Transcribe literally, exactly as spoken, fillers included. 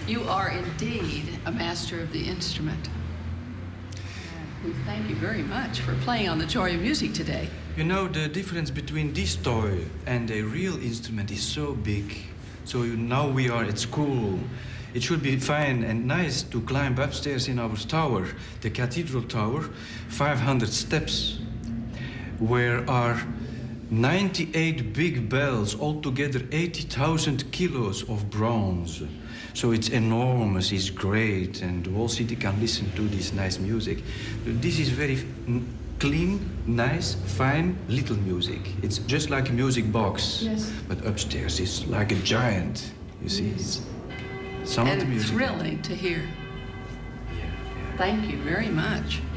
You are indeed a master of the instrument. We thank you very much for playing on the Joy of Music today. You know, the difference between this toy and a real instrument is so big. So you, now we are at school. It should be fine and nice to climb upstairs in our tower, the cathedral tower, five hundred steps, where are ninety-eight big bells, altogether eighty thousand kilos of bronze. So it's enormous, it's great, and the whole city can listen to this nice music. This is very clean, nice, fine, little music. It's just like a music box. Yes. But upstairs it's like a giant, you see. It's some of the And music. thrilling to hear. Yeah, yeah. Thank you very much.